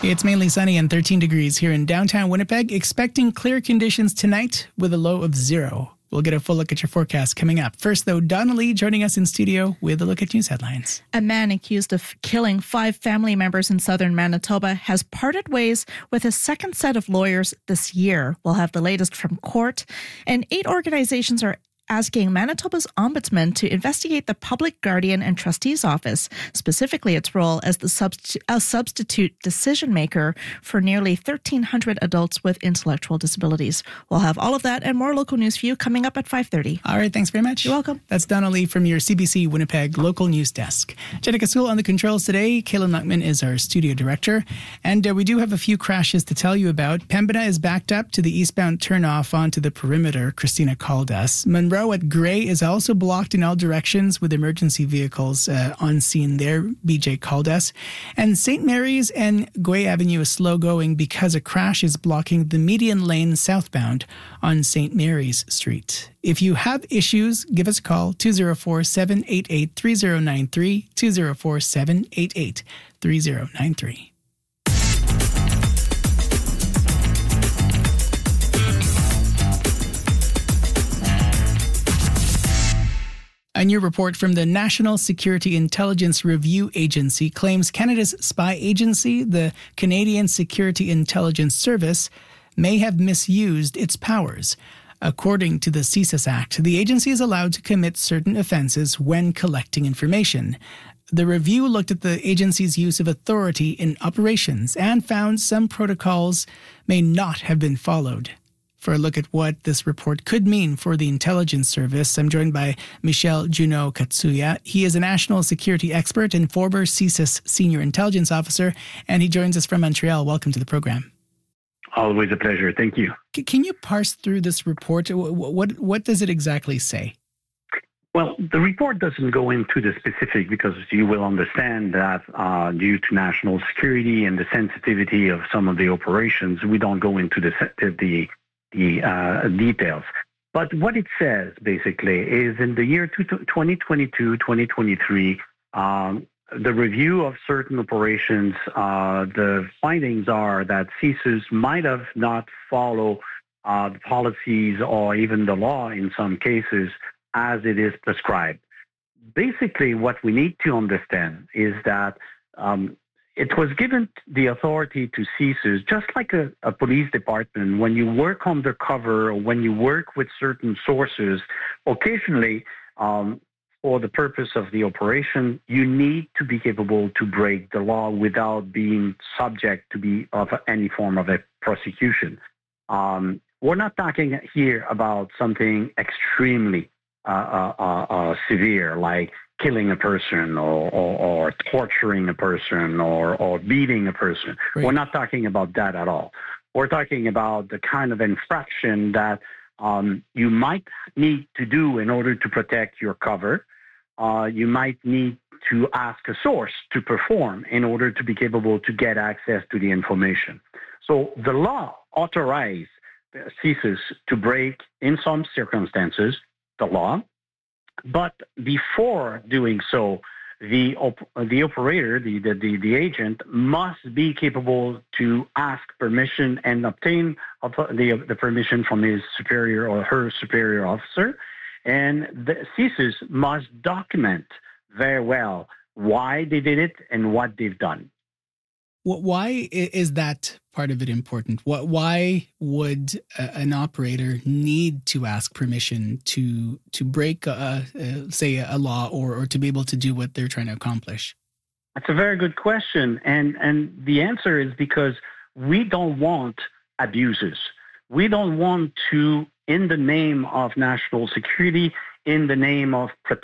It's mainly sunny and 13 degrees here in downtown Winnipeg, expecting clear conditions tonight with a low of 0. We'll get a full look at your forecast coming up. First, though, Donna Lee joining us in studio with a look at news headlines. A man accused of killing 5 family members in southern Manitoba has parted ways with a second set of lawyers this year. We'll have the latest from court, and 8 organizations are asking Manitoba's ombudsman to investigate the Public Guardian and Trustee's Office, specifically its role as the substitute decision maker for nearly 1,300 adults with intellectual disabilities. We'll have all of that and more local news for you coming up at 5:30. All right, thanks very much. You're welcome. That's Donna Lee from your CBC Winnipeg local news desk. Jenica Sewell on the controls today. Kayla Nuckman is our studio director. And we do have a few crashes to tell you about. Pembina is backed up to the eastbound turnoff onto the perimeter, Christina called us. Monroe at Gray is also blocked in all directions with emergency vehicles on scene there, BJ called us. And St. Mary's and Guay Avenue is slow going because a crash is blocking the median lane southbound on St. Mary's Street. If you have issues, give us a call, 204-788-3093, 204-788-3093. A new report from the National Security Intelligence Review Agency claims Canada's spy agency, the Canadian Security Intelligence Service, may have misused its powers. According to the CSIS Act, the agency is allowed to commit certain offences when collecting information. The review looked at the agency's use of authority in operations and found some protocols may not have been followed. For a look at what this report could mean for the intelligence service, I'm joined by Michel Junot-Katsuya. He is a national security expert and former CSIS senior intelligence officer, and he joins us from Montreal. Welcome to the program. Always a pleasure. Thank you. Can you parse through this report? What does it exactly say? Well, the report doesn't go into the specific because you will understand that due to national security and the sensitivity of some of the operations, we don't go into the details. But what it says, basically, is in the year 2022-2023, the review of certain operations, the findings are that CSIS might have not followed the policies or even the law in some cases as it is prescribed. Basically, what we need to understand is that it was given the authority to CSIS, just like a police department. When you work undercover or when you work with certain sources, occasionally, for the purpose of the operation, you need to be capable to break the law without being subject to be of any form of a prosecution. We're not talking here about something extremely severe, like killing a person or torturing a person or beating a person. Right. We're not talking about that at all. We're talking about the kind of infraction that you might need to do in order to protect your cover. You might need to ask a source to perform in order to be capable to get access to the information. So the law authorizes CSIS to break, in some circumstances, the law. But before doing so, the operator, the agent, must be capable to ask permission and obtain the permission from his superior or her superior officer. And the CSIS must document very well why they did it and what they've done. Why is that part of it important? Why would an operator need to ask permission to break, say, a law or to be able to do what they're trying to accomplish? That's a very good question. And the answer is because we don't want abuses. We don't want to, in the name of national security, in the name of